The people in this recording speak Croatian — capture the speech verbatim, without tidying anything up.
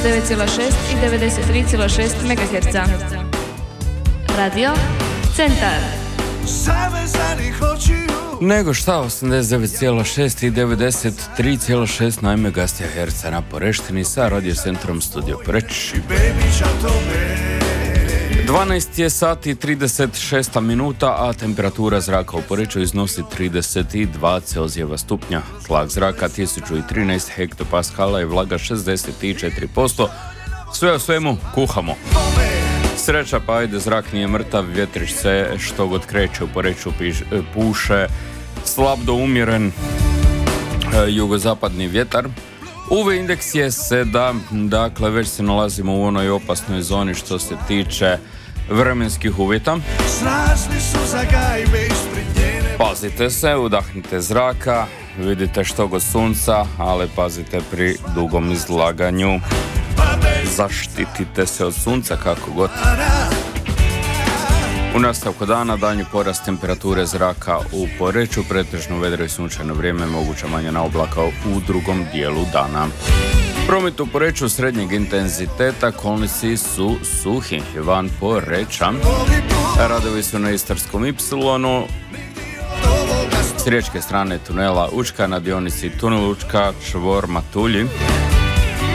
devet zarez šest i devedeset tri zarez šest megaherca. Radio Centar. Nego šta, osamdeset devet zarez šest i devedeset tri zarez šest na megaherca na Poreštini sa Radio Centrom Studio Poreč. dvanaest je sati i trideset šest minuta, a temperatura zraka u Poreču iznosi trideset dva Celzijeva stupnja. Tlak zraka tisuću trinaest hektopaskala i vlaga šezdeset četiri posto. Sve u svemu kuhamo. Sreća pa ajde, zrak nije mrtav, vjetrić se što god kreće u Poreču piš, puše slab do umjeren e, jugozapadni vjetar. U V indeks je sedam, dakle već se nalazimo u onoj opasnoj zoni što se tiče vremenskih uvjeta. Pazite se, udahnite zraka, vidite što god sunca, ali pazite pri dugom izlaganju. Zaštitite se od sunca kako god. U nastavku dana daljnji porast temperature zraka u Poreču, pretežno vedro i sunčano vrijeme, moguća manja oblaka u drugom dijelu dana. Promet u Poreču srednjeg intenziteta, kolnici su suhi van Poreča. Radovi su na Istarskom Ipsilonu, s riječke strane tunela Učka na dionici tunel Učka čvor Matulji.